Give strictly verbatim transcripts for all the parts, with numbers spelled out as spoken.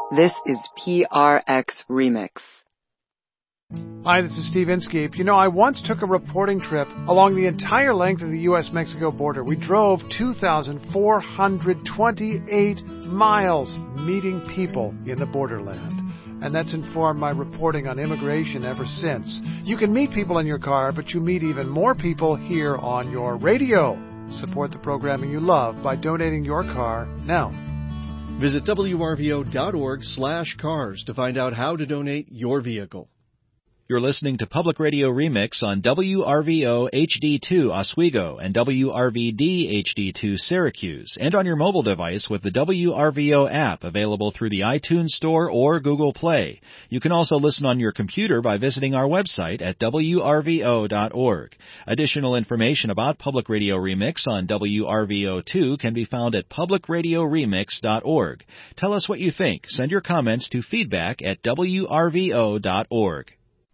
This is P R X Remix. Hi, this is Steve Inskeep. You know, I once took a reporting trip along the entire length of the U S Mexico border. We drove two thousand four hundred twenty-eight miles meeting people in the borderland. And that's informed my reporting on immigration ever since. You can meet people in your car, but you meet even more people here on your radio. Support the programming you love by donating your car now. Visit W R V O dot org slash cars to find out how to donate your vehicle. You're listening to Public Radio Remix on W R V O H D two Oswego and W R V D H D two Syracuse, and on your mobile device with the W R V O app available through the iTunes Store or Google Play. You can also listen on your computer by visiting our website at W R V O dot org. Additional information about Public Radio Remix on W R V O two can be found at Public Radio Remix dot org. Tell us what you think. Send your comments to feedback at W R V O dot org.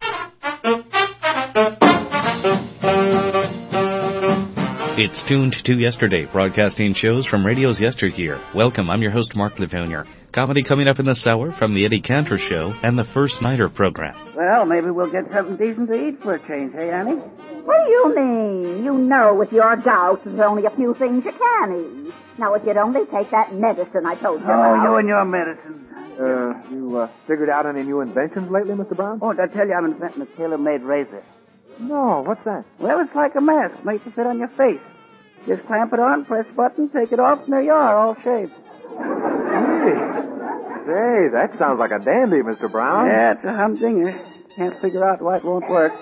It's Tuned to Yesterday, broadcasting shows from radio's yesteryear. Welcome, I'm your host, Mark Levonier. Comedy coming up in this hour from The Eddie Cantor Show and the First Nighter program. Well, maybe we'll get something decent to eat for a change, hey, Annie? What do you mean? You know with your gout there's only a few things you can eat. Now, if you'd only take that medicine I told you Oh, about. you and your medicine. Uh, you uh, figured out any new inventions lately, Mister Brown? Oh, did I tell you I'm inventing a tailor-made razor? No, what's that? Well, it's like a mask made to fit on your face. Just clamp it on, press button, take it off, and there you are, all shaved. Hey, say, that sounds like a dandy, Mister Brown. Yeah, it's a humdinger. Can't figure out why it won't work.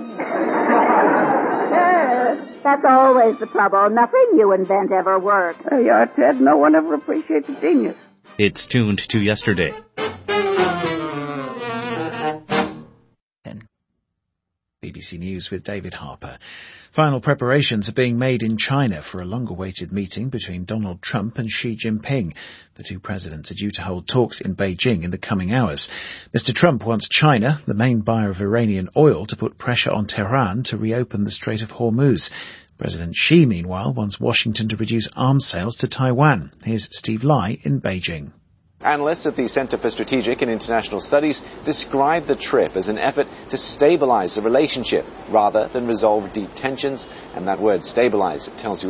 Yes, that's always the trouble. Nothing you invent ever works. There you are, Ted. No one ever appreciates a genius. It's Tuned to Yesterday. B B C News with David Harper. Final preparations are being made in China for a long-awaited meeting between Donald Trump and Xi Jinping. The two presidents are due to hold talks in Beijing in the coming hours. Mister Trump wants China, the main buyer of Iranian oil, to put pressure on Tehran to reopen the Strait of Hormuz. President Xi, meanwhile, wants Washington to reduce arms sales to Taiwan. Here's Steve Lai in Beijing. Analysts at the Center for Strategic and International Studies describe the trip as an effort to stabilize the relationship rather than resolve deep tensions. And that word, stabilize, tells you